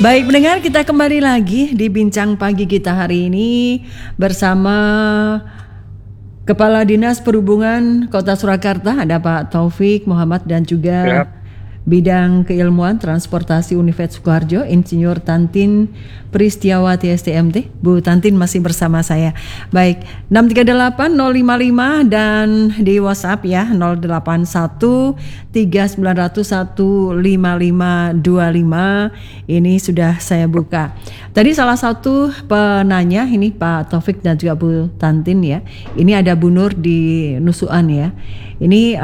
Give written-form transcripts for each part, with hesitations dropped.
Baik pendengar, kita kembali lagi di Bincang Pagi kita hari ini bersama Kepala Dinas Perhubungan Kota Surakarta, ada Pak Taufik Muhammad, dan juga Bidang Keilmuan Transportasi Universitas Sukoharjo, Insinyur Tantin Pristiawati STMT. Bu Tantin masih bersama saya. Baik, 638-055 dan di WhatsApp ya 081-3901-5525. Ini sudah saya buka. Tadi salah satu penanya ini Pak Taufik dan juga Bu Tantin ya. Ini ada Bu Nur di Nusuan ya. Ini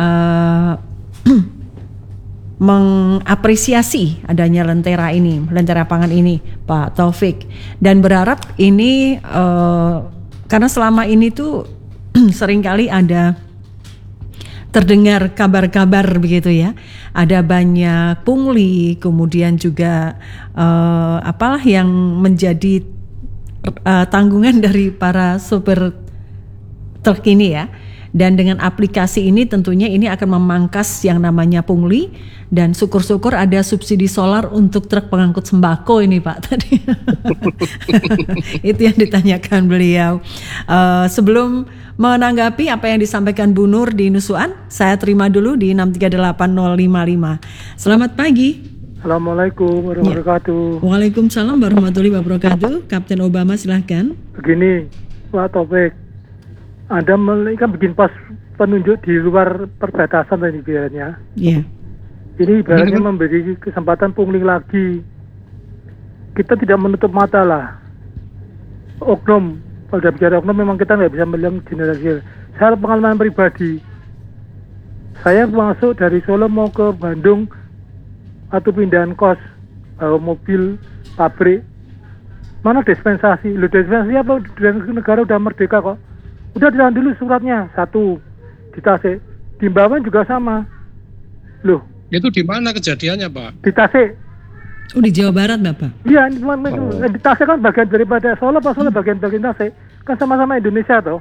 mengapresiasi adanya lentera pangan ini Pak Taufik, dan berharap ini karena selama ini tuh seringkali ada terdengar kabar-kabar begitu ya, ada banyak pungli, kemudian juga apalah yang menjadi tanggungan dari para sopir truk ini ya. Dan dengan aplikasi ini tentunya ini akan memangkas yang namanya pungli, dan syukur-syukur ada subsidi solar untuk truk pengangkut sembako ini Pak tadi. Itu yang ditanyakan beliau. Sebelum menanggapi apa yang disampaikan Bu Nur di Nusuan, saya terima dulu di 638-055. Selamat pagi. Assalamualaikum warahmatullahi wabarakatuh. Waalaikumsalam warahmatullahi wabarakatuh. Kapten Obama silahkan. Begini Pak Taufik, Anda kan bikin pos penunjuk di luar perbatasan tadi ibaratnya. Iya. Ini ibaratnya memberi kesempatan pungli lagi. Kita tidak menutup mata lah. Oknum, kalau sudah bicara oknum memang kita nggak bisa melihat generasi. Saya pengalaman pribadi. Saya masuk dari Solo mau ke Bandung atau pindahan kos, bawa mobil, pabrik. Mana dispensasi? Loh, dispensasi apa? Negara udah merdeka kok. Udah ditahan dulu suratnya, satu di Tasik. Di Mbawen juga sama. Loh, itu di mana kejadiannya Pak? Di Tasik. Oh, di Jawa Barat Bapak? Iya, di Tasik kan bagian daripada Solo, Pak. Solo bagian Tasik. Kan sama-sama Indonesia toh.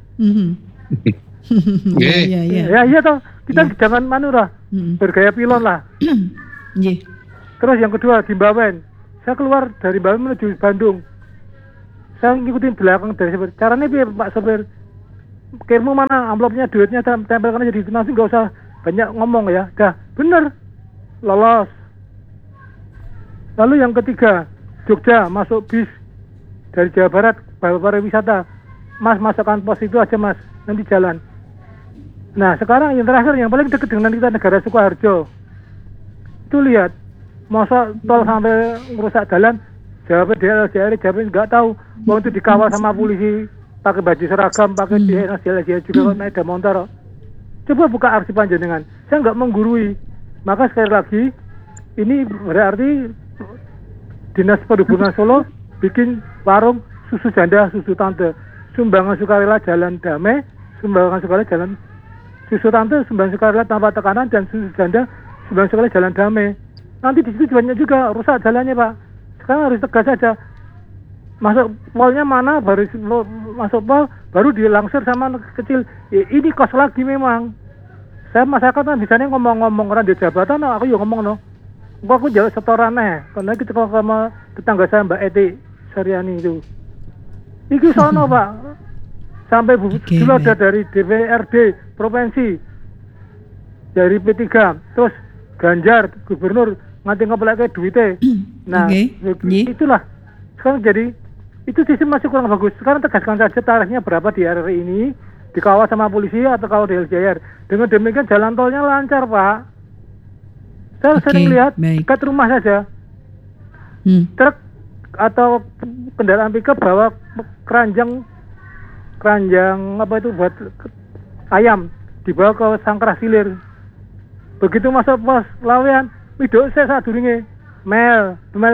Iya toh. Kita jangan manurah, bergaya pilon lah. Terus yang kedua di Mbawen. Saya keluar dari Mbawen menuju Bandung. Saya ngikutin belakang dari sopir. Caranya biar Pak sopir, kirmu mana, amplopnya, duitnya tempelkan aja di nasi, nggak usah banyak ngomong ya. Dah, bener, lolos. Lalu yang ketiga, Jogja masuk bis dari Jawa Barat, pariwisata. Mas masukkan pos itu aja Mas, nanti jalan. Nah sekarang yang terakhir, yang paling dekat dengan kita, negara Sukoharjo. Itu lihat, masa tol sampai merusak jalan. Jawabnya nggak tahu. Wong itu dikawal sama polisi, pakai baju seragam, pakai dia juga kok naik motor. Coba buka arsip panjenengan. Saya nggak menggurui. Maka sekali lagi, ini berarti Dinas Perhubungan Solo bikin warung susu janda, susu tante, sumbangan sukarela jalan damai, sumbangan sukarela jalan susu tante, sumbangan sukarela tanpa tekanan, dan susu janda, sumbangan sukarela jalan damai. Nanti di situ banyak juga rusak jalannya Pak. Sekarang harus tegas saja. Masuk polnya mana, baru masuk pol, baru dilangsir sama kecil. Ini kos lagi memang. Saya masyarakat kan bisanya ngomong-ngomong orang di jabatan, aku juga ngomong no. Aku jauh setoran karena kita kalau sama tetangga saya Mbak Eti Saryani itu. Iki sono Pak. Sampai dulu ada dari DPRD provinsi, dari P3, terus Ganjar, Gubernur, nganti ngepelake duitnya. Nah, itulah. Sekarang jadi itu sistem masih kurang bagus. Sekarang tegaskan saja tarifnya berapa di RRI ini, dikawal sama polisi atau kawal di LJR. Dengan demikian jalan tolnya lancar Pak. Saya sering lihat dekat rumah saja, truk atau kendaraan pick-up bawa keranjang apa itu buat ayam, dibawa ke Sangkrah Silir. Begitu masuk pos lawean, widok saya saat duringe mel.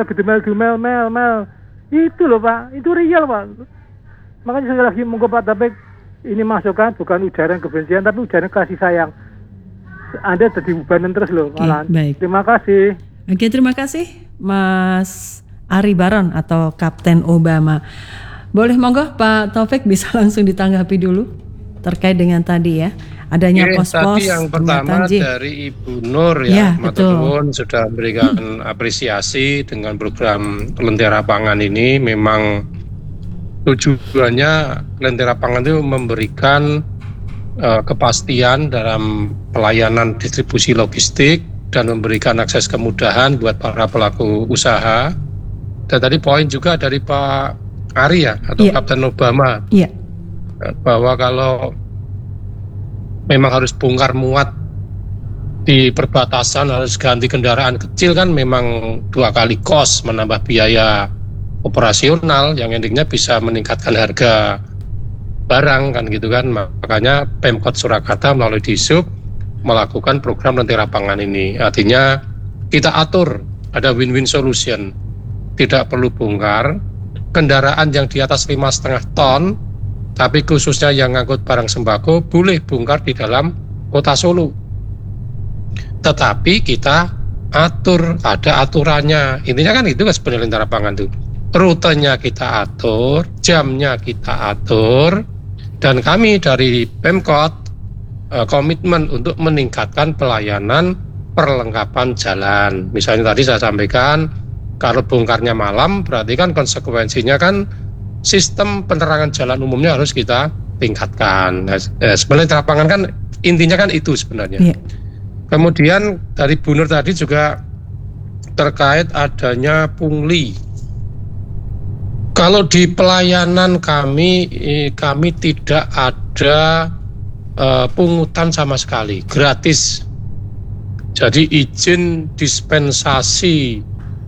Itu loh Pak, itu real Pak. Makanya sekali lagi monggo Pak Taufik, ini masukan bukan ujaran kebencian tapi ujaran kasih sayang. Anda jadi bebanan terus loh malah. Terima kasih. Oke, terima kasih Mas Ari Baron atau Kapten Obama. Boleh monggo Pak Taufik bisa langsung ditanggapi dulu. terkait dengan tadi ya, adanya pos-pos tadi yang pertama dari Ibu Nur ya, Matur nuwun sudah memberikan apresiasi dengan program Lentera Pangan ini. Memang tujuannya Lentera Pangan itu memberikan kepastian dalam pelayanan distribusi logistik dan memberikan akses kemudahan buat para pelaku usaha. Dan tadi poin juga dari Pak Ari ya, atau Kapten Obama, bahwa kalau memang harus bongkar muat di perbatasan, harus ganti kendaraan kecil kan memang 2 kali kos, menambah biaya operasional yang endingnya bisa meningkatkan harga barang kan gitu kan. Makanya Pemkot Surakarta melalui Disub melakukan program Lentera Pangan ini. Artinya kita atur, ada win-win solution. Tidak perlu bongkar, kendaraan yang di atas 5,5 ton, tapi khususnya yang ngangkut barang sembako, boleh bongkar di dalam kota Solo. Tetapi kita atur, ada aturannya. Intinya kan itu kan sebenarnya Lentera Pangan itu. Rutenya kita atur, jamnya kita atur, dan kami dari Pemkot komitmen untuk meningkatkan pelayanan perlengkapan jalan. Misalnya tadi saya sampaikan, kalau bongkarnya malam, berarti kan konsekuensinya kan sistem penerangan jalan umumnya harus kita tingkatkan. Sebenarnya lapangan kan intinya kan itu sebenarnya. Kemudian dari Bu Nur tadi juga terkait adanya pungli. Kalau di pelayanan kami tidak ada pungutan sama sekali, gratis. Jadi izin dispensasi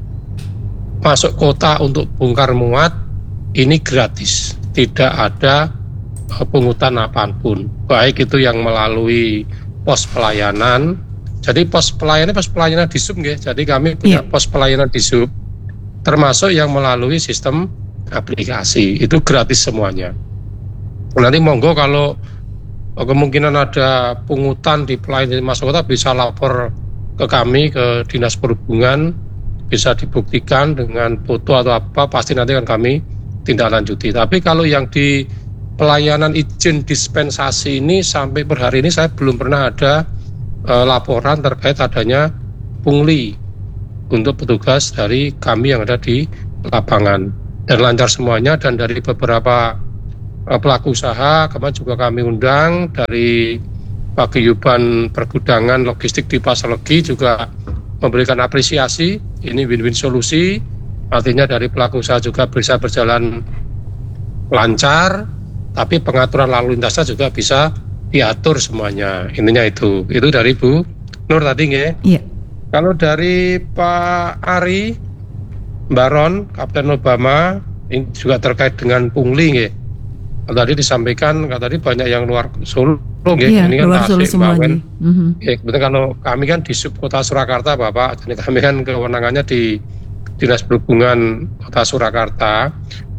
masuk kota untuk bongkar muat ini gratis, tidak ada pungutan apapun, baik itu yang melalui pos pelayanan. Jadi pos pelayanan Disub nggih. Jadi kami punya pos pelayanan Disub, termasuk yang melalui sistem aplikasi, itu gratis semuanya. Nanti monggo kalau kemungkinan ada pungutan di pelayanan masuk kota bisa lapor ke kami, ke Dinas Perhubungan, bisa dibuktikan dengan foto atau apa, pasti nanti akan kami tindak lanjuti. Tapi kalau yang di pelayanan izin dispensasi ini sampai per hari ini saya belum pernah ada laporan terkait adanya pungli untuk petugas dari kami yang ada di lapangan, dan lancar semuanya. Dan dari beberapa pelaku usaha kemarin juga kami undang dari Paguyuban Pergudangan Logistik di Pasar Legi juga memberikan apresiasi. Ini win-win solusi, artinya dari pelaku usaha juga bisa berjalan lancar, tapi pengaturan lalu lintasnya juga bisa diatur semuanya. Intinya itu dari Bu Nur tadi nggih. Iya. Kalau dari Pak Ari, Baron, Kapten Obama, ini juga terkait dengan pungli nggih. Tadi disampaikan, tadi banyak yang luar Solo nggih. Iya, ini kan luar Solo semuanya. Ya, kebetulan kalau kami kan di Sub Kota Surakarta, Bapak, jadi kami kan kewenangannya di Dinas Perhubungan Kota Surakarta.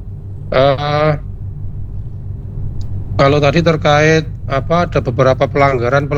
Kalau tadi terkait ada beberapa pelanggaran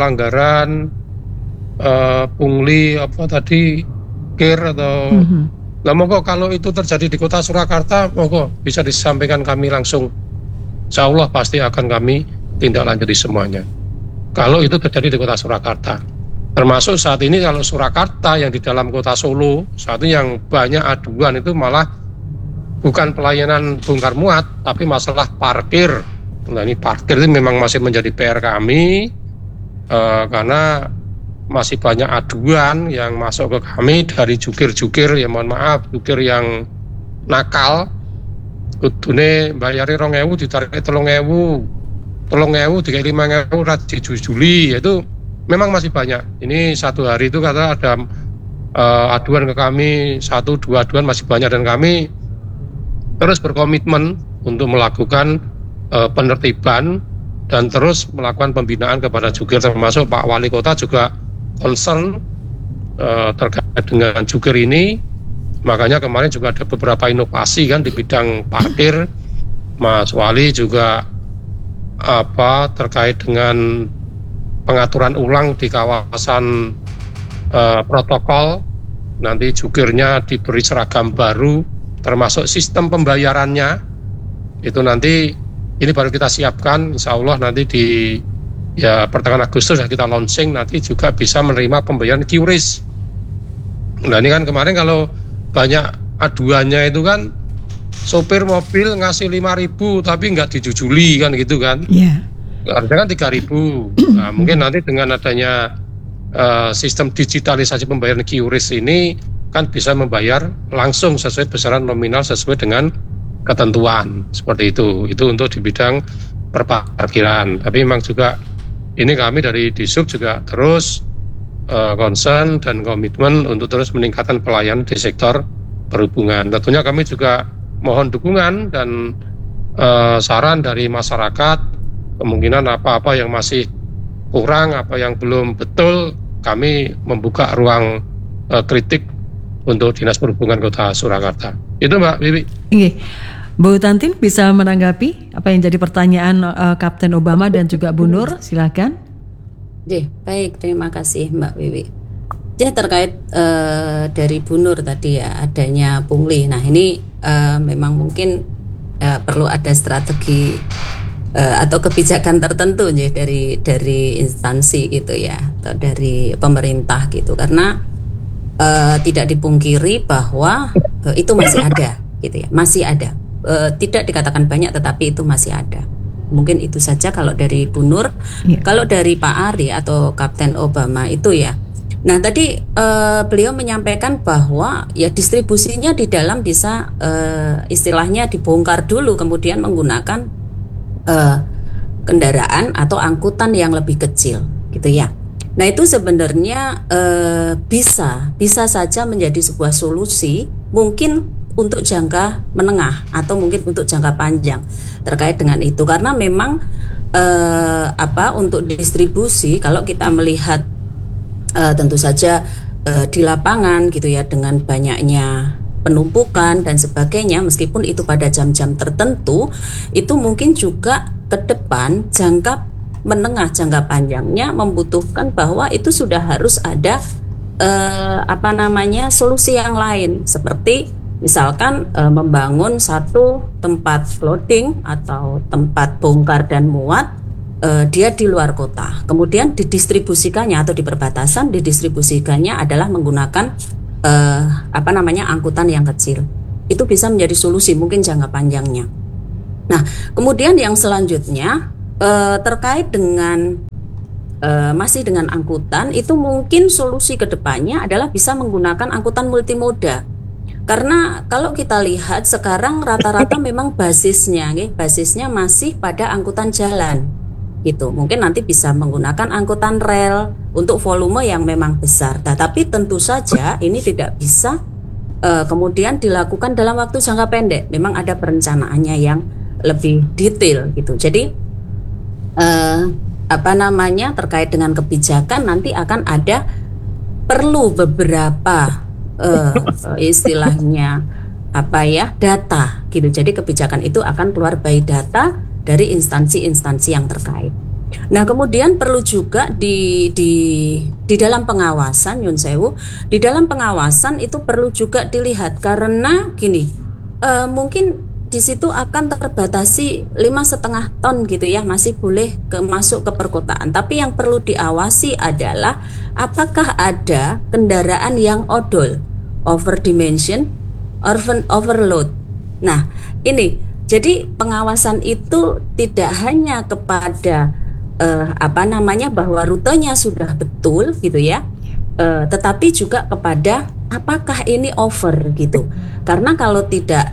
pungli tadi kir atau monggo kalau itu terjadi di Kota Surakarta, monggo bisa disampaikan kami langsung. Insya Allah pasti akan kami tindak lanjuti semuanya. Kalau itu terjadi di Kota Surakarta, termasuk saat ini kalau Surakarta yang di dalam Kota Solo, saat ini yang banyak aduan itu malah bukan pelayanan bongkar muat, tapi masalah parkir. Nah, ini parkir itu memang masih menjadi PR kami, karena masih banyak aduan yang masuk ke kami dari jukir-jukir, ya mohon maaf, jukir yang nakal. Kudune bayari 2.000 ditarik 3.000 dikai 5.000 ora dijujuli. Itu memang masih banyak. Ini satu hari itu kata ada aduan ke kami, 1-2 aduan masih banyak, dan kami terus berkomitmen untuk melakukan penertiban dan terus melakukan pembinaan kepada jukir, termasuk Pak Wali Kota juga concern terkait dengan jukir ini. Makanya kemarin juga ada beberapa inovasi kan di bidang parkir. Mas Wali juga terkait dengan pengaturan ulang di kawasan protokol. Nanti jukirnya diberi seragam baru, termasuk sistem pembayarannya. Itu nanti ini baru kita siapkan, insya Allah nanti di pertengahan Agustus sudah kita launching, nanti juga bisa menerima pembayaran QRIS. Nah ini kan kemarin kalau banyak aduannya itu kan sopir mobil ngasih 5.000 tapi nggak dijujuli kan gitu kan. Iya. Harusnya kan 3.000. Nah, mungkin nanti dengan adanya sistem digitalisasi pembayaran QRIS ini kan bisa membayar langsung sesuai besaran nominal sesuai dengan ketentuan seperti itu. Itu untuk di bidang perparkiran. Tapi memang juga ini kami dari Disub juga terus concern dan komitmen untuk terus meningkatkan pelayanan di sektor perhubungan. Tentunya kami juga mohon dukungan dan saran dari masyarakat, kemungkinan apa-apa yang masih kurang, apa yang belum betul, kami membuka ruang kritik untuk Dinas Perhubungan Kota Surakarta. Itu Mbak Wiwi. Oke. Bu Tantin bisa menanggapi apa yang jadi pertanyaan Kapten Obama dan juga Bu Nur, silakan. Baik, terima kasih Mbak Wiwi. Jadi terkait dari Bu Nur tadi ya, adanya pungli. Nah ini memang mungkin perlu ada strategi atau kebijakan tertentu ya dari instansi gitu ya, atau dari pemerintah gitu, karena tidak dipungkiri bahwa itu masih ada gitu ya, masih ada. Tidak dikatakan banyak tetapi itu masih ada. Mungkin itu saja kalau dari Bu Nur. Kalau dari Pak Ari atau Kapten Obama itu ya, nah tadi beliau menyampaikan bahwa ya distribusinya di dalam bisa istilahnya dibongkar dulu, kemudian menggunakan kendaraan atau angkutan yang lebih kecil gitu ya. Nah itu sebenarnya bisa saja menjadi sebuah solusi, mungkin untuk jangka menengah atau mungkin untuk jangka panjang terkait dengan itu, karena memang untuk distribusi kalau kita melihat tentu saja di lapangan gitu ya, dengan banyaknya penumpukan dan sebagainya, meskipun itu pada jam-jam tertentu, itu mungkin juga ke depan jangka menengah jangka panjangnya membutuhkan bahwa itu sudah harus ada solusi yang lain, seperti misalkan membangun satu tempat loading atau tempat bongkar dan muat dia di luar kota, kemudian didistribusikannya atau di perbatasan didistribusikannya adalah menggunakan angkutan yang kecil. Itu bisa menjadi solusi mungkin jangka panjangnya. Nah kemudian yang selanjutnya terkait dengan masih dengan angkutan, itu mungkin solusi kedepannya adalah bisa menggunakan angkutan multimoda. Karena kalau kita lihat sekarang rata-rata memang basisnya masih pada angkutan jalan gitu. Mungkin nanti bisa menggunakan angkutan rel untuk volume yang memang besar. Tapi tentu saja ini tidak bisa kemudian dilakukan dalam waktu jangka pendek. Memang ada perencanaannya yang lebih detail gitu. Jadi terkait dengan kebijakan nanti akan ada perlu beberapa istilahnya data gitu. Jadi kebijakan itu akan keluar by data dari instansi-instansi yang terkait. Nah kemudian perlu juga di dalam pengawasan, Yun Sewu, di dalam pengawasan itu perlu juga dilihat, karena gini, mungkin di situ akan terbatasi 5,5 ton gitu ya, masih boleh masuk ke perkotaan. Tapi yang perlu diawasi adalah apakah ada kendaraan yang odol, overdimension, overload. Nah ini, jadi pengawasan itu tidak hanya kepada bahwa rutenya sudah betul gitu ya, tetapi juga kepada apakah ini over gitu. Karena kalau tidak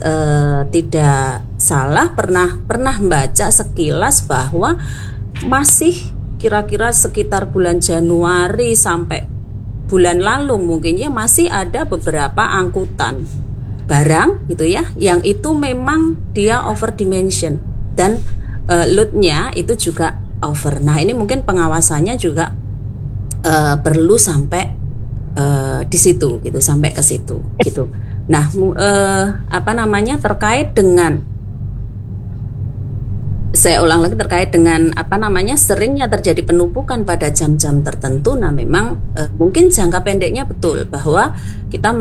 salah, pernah membaca sekilas bahwa masih kira-kira sekitar bulan Januari sampai bulan lalu mungkin ya, masih ada beberapa angkutan barang gitu ya yang itu memang dia over dimension dan loadnya itu juga over. Nah ini mungkin pengawasannya juga perlu sampai di situ gitu, sampai ke situ gitu. Nah terkait dengan, saya ulang lagi, terkait dengan seringnya terjadi penumpukan pada jam-jam tertentu. Nah memang mungkin jangka pendeknya betul bahwa kita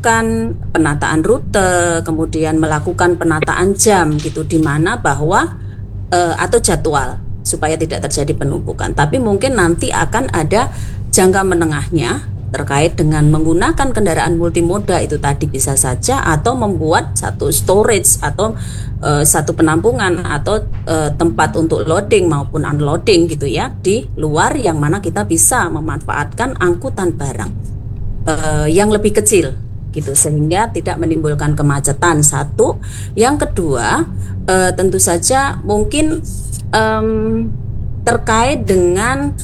melakukan penataan rute, kemudian melakukan penataan jam gitu, di mana bahwa atau jadwal supaya tidak terjadi penumpukan. Tapi mungkin nanti akan ada jangka menengahnya terkait dengan menggunakan kendaraan multimoda itu tadi bisa saja, atau membuat satu storage atau satu penampungan atau tempat untuk loading maupun unloading gitu ya di luar, yang mana kita bisa memanfaatkan angkutan barang yang lebih kecil gitu, sehingga tidak menimbulkan kemacetan. Satu, yang kedua tentu saja mungkin terkait dengan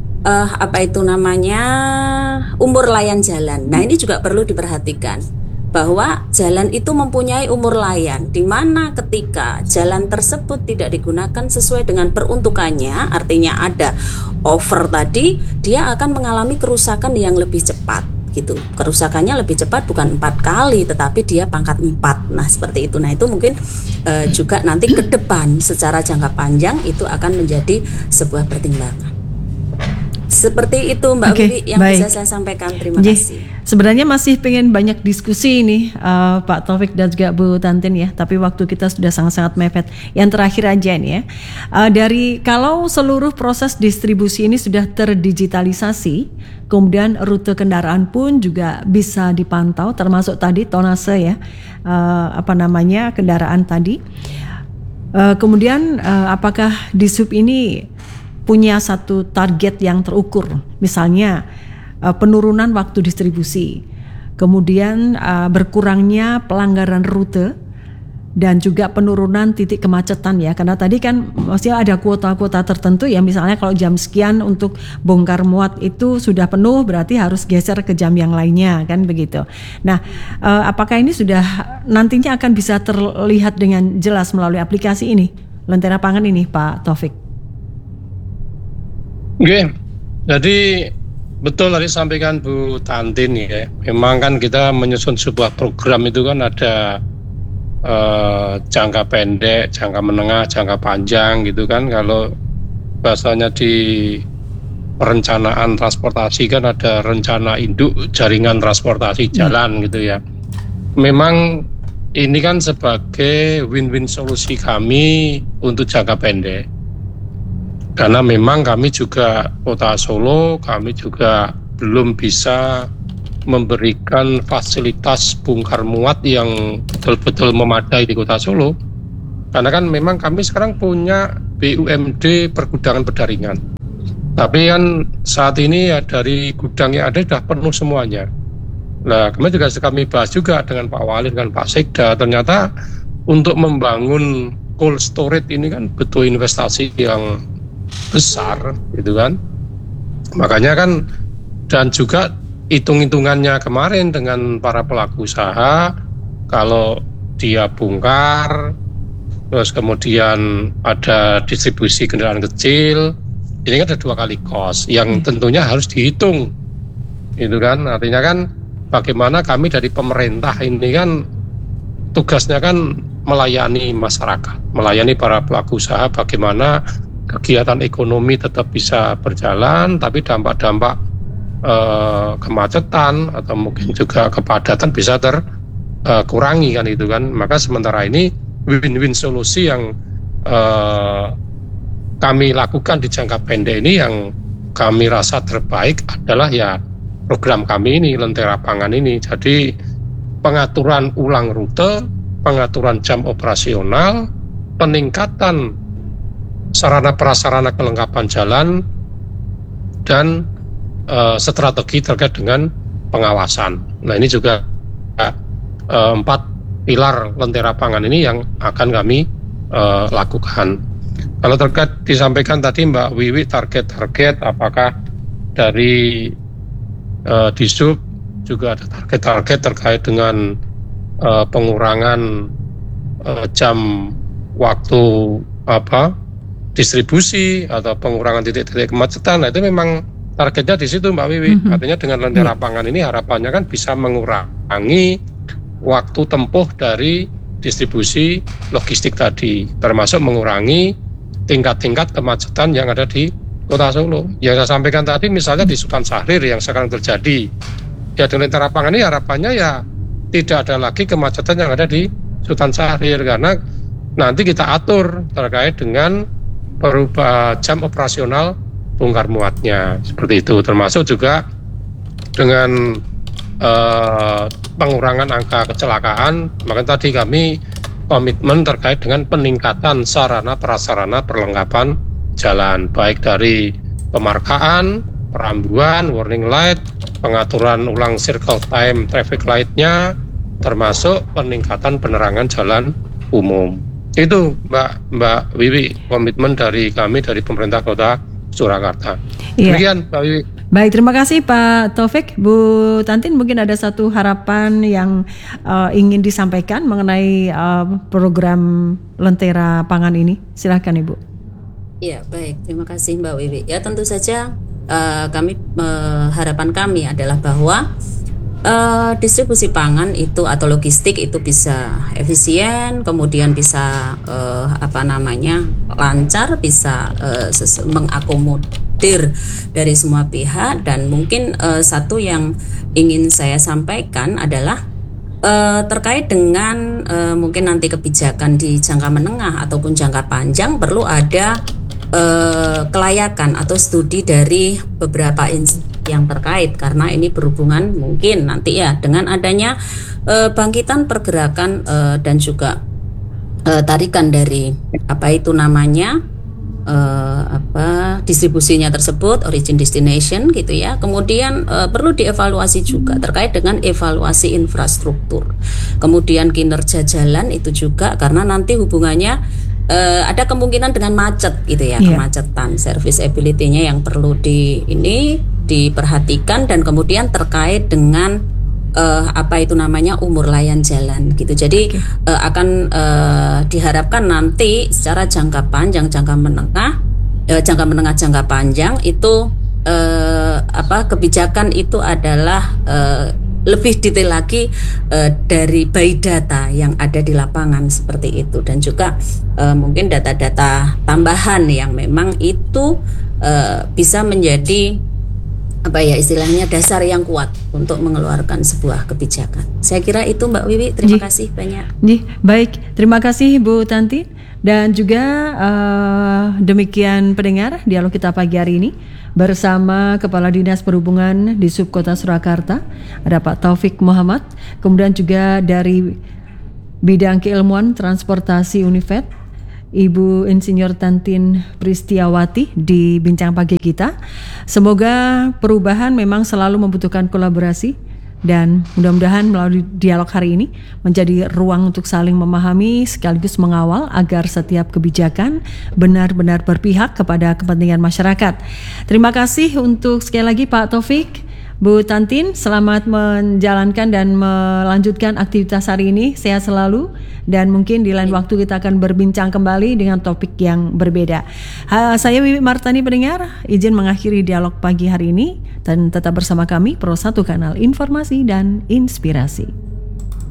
umur layan jalan. Nah, ini juga perlu diperhatikan bahwa jalan itu mempunyai umur layan, di mana ketika jalan tersebut tidak digunakan sesuai dengan peruntukannya, artinya ada over tadi, dia akan mengalami kerusakan yang lebih cepat gitu. Kerusakannya lebih cepat, bukan 4 kali tetapi dia pangkat 4. Nah, seperti itu. Nah, itu mungkin juga nanti ke depan secara jangka panjang itu akan menjadi sebuah pertimbangan. Seperti itu Mbak Wiwi yang bisa saya sampaikan. Terima kasih. Sebenarnya masih pengen banyak diskusi ini Pak Taufik dan juga Bu Tantin ya, tapi waktu kita sudah sangat-sangat mepet. Yang terakhir aja nih ya, dari kalau seluruh proses distribusi ini sudah terdigitalisasi, kemudian rute kendaraan pun juga bisa dipantau, termasuk tadi tonase ya, kendaraan tadi. Kemudian apakah Dishub ini punya satu target yang terukur, misalnya penurunan waktu distribusi, kemudian berkurangnya pelanggaran rute, dan juga penurunan titik kemacetan ya, karena tadi kan masih ada kuota-kuota tertentu ya, misalnya kalau jam sekian untuk bongkar muat itu sudah penuh, berarti harus geser ke jam yang lainnya kan begitu. Nah, apakah ini sudah nantinya akan bisa terlihat dengan jelas melalui aplikasi ini, Lentera Pangan ini Pak Taufik? Oke, jadi betul tadi sampaikan Bu Tantin ya. Memang kan kita menyusun sebuah program itu kan ada jangka pendek, jangka menengah, jangka panjang gitu kan. Kalau bahasanya di perencanaan transportasi kan ada rencana induk jaringan transportasi jalan gitu ya. Memang ini kan sebagai win-win solusi kami untuk jangka pendek. Karena memang kami juga Kota Solo, kami juga belum bisa memberikan fasilitas bongkar muat yang betul-betul memadai di Kota Solo. Karena kan memang kami sekarang punya BUMD pergudangan berdaringan. Tapi kan saat ini ya dari gudang yang ada sudah penuh semuanya. Nah, kami bahas juga dengan Pak Wali, dengan Pak Sekda, ternyata untuk membangun cold storage ini kan butuh investasi yang besar gitu kan. Makanya kan, dan juga hitung-hitungannya kemarin dengan para pelaku usaha, kalau dia bongkar terus kemudian ada distribusi kendaraan kecil, ini kan ada 2 kali cost yang tentunya harus dihitung itu kan. Artinya kan bagaimana kami dari pemerintah ini kan tugasnya kan melayani masyarakat, melayani para pelaku usaha, bagaimana kegiatan ekonomi tetap bisa berjalan, tapi dampak-dampak kemacetan atau mungkin juga kepadatan bisa terkurangi kan itu kan. Maka sementara ini win-win solusi yang kami lakukan di jangka pendek ini, yang kami rasa terbaik adalah ya program kami ini, Lentera Pangan ini. Jadi pengaturan ulang rute, pengaturan jam operasional, peningkatan sarana prasarana kelengkapan jalan, dan strategi terkait dengan pengawasan. Nah, ini juga 4 pilar Lentera Pangan ini yang akan kami lakukan. Kalau terkait disampaikan tadi Mbak Wiwi target-target, apakah dari Dishub juga ada target-target terkait dengan pengurangan jam waktu distribusi atau pengurangan titik-titik kemacetan. Nah, itu memang targetnya di situ Mbak Wiwi. Artinya dengan Lentera Pangan ini harapannya kan bisa mengurangi waktu tempuh dari distribusi logistik tadi, termasuk mengurangi tingkat-tingkat kemacetan yang ada di Kota Solo. Yang saya sampaikan tadi misalnya di Sultan Syahrir yang sekarang terjadi, ya dengan Lentera Pangan ini harapannya ya tidak ada lagi kemacetan yang ada di Sultan Syahrir, karena nanti kita atur terkait dengan berubah jam operasional bongkar muatnya, seperti itu. Termasuk juga dengan pengurangan angka kecelakaan. Maka tadi kami komitmen terkait dengan peningkatan sarana prasarana perlengkapan jalan, baik dari pemarkaan, perambuan, warning light, pengaturan ulang circle time traffic light-nya, termasuk peningkatan penerangan jalan umum. Itu Mbak Wiwi, komitmen dari kami dari pemerintah Kota Surakarta. Demikian Mbak Wiwi. Baik, terima kasih Pak Taufik. Bu Tantin, mungkin ada satu harapan yang ingin disampaikan mengenai program Lentera Pangan ini. Silakan Ibu. Ya, baik. Terima kasih Mbak Wiwi. Ya, tentu saja harapan kami adalah bahwa distribusi pangan itu atau logistik itu bisa efisien, kemudian bisa lancar, bisa mengakomodir dari semua pihak. Dan mungkin satu yang ingin saya sampaikan adalah terkait dengan mungkin nanti kebijakan di jangka menengah ataupun jangka panjang perlu ada kelayakan atau studi dari beberapa instansi yang terkait, karena ini berhubungan mungkin nanti ya dengan adanya bangkitan pergerakan dan juga tarikan dari distribusinya tersebut, origin destination gitu ya. Kemudian perlu dievaluasi juga terkait dengan evaluasi infrastruktur, kemudian kinerja jalan itu juga, karena nanti hubungannya ada kemungkinan dengan macet gitu ya, kemacetan, serviceability-nya yang perlu diperhatikan, dan kemudian terkait dengan umur layan jalan gitu. Jadi akan diharapkan nanti secara jangka panjang, jangka menengah, jangka panjang itu kebijakan itu adalah lebih detail lagi dari by data yang ada di lapangan seperti itu, dan juga mungkin data-data tambahan yang memang itu bisa menjadi istilahnya dasar yang kuat untuk mengeluarkan sebuah kebijakan. Saya kira itu Mbak Wiwi. Terima kasih banyak. Baik, terima kasih Bu Tanti. Dan juga demikian pendengar dialog kita pagi hari ini bersama Kepala Dinas Perhubungan di Subkota Surakarta, ada Pak Taufik Muhammad, kemudian juga dari bidang keilmuan transportasi Univet, Ibu Insinyur Tantin Pristiawati di bincang pagi kita. Semoga perubahan memang selalu membutuhkan kolaborasi, dan mudah-mudahan melalui dialog hari ini menjadi ruang untuk saling memahami sekaligus mengawal agar setiap kebijakan benar-benar berpihak kepada kepentingan masyarakat. Terima kasih untuk sekali lagi Pak Taufik, Bu Tantin, selamat menjalankan dan melanjutkan aktivitas hari ini. Sehat selalu, dan mungkin di lain waktu kita akan berbincang kembali dengan topik yang berbeda. Saya Wiwi Martani pendengar, izin mengakhiri dialog pagi hari ini, dan tetap bersama kami Pro 1 Kanal Informasi dan Inspirasi.